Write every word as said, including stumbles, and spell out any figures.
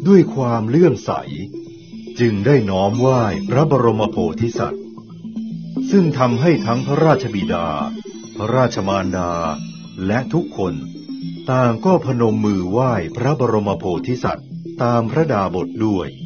ด้วยความเลื่อมใสจึงได้น้อมไหว้พระบรมโพธิสัตว์ซึ่งทำให้ทั้งพระราชบิดาพระราชมารดาและทุกคนต่างก็พนมมือไหว้พระบรมโพธิสัตว์ตามพระดาบทด้วย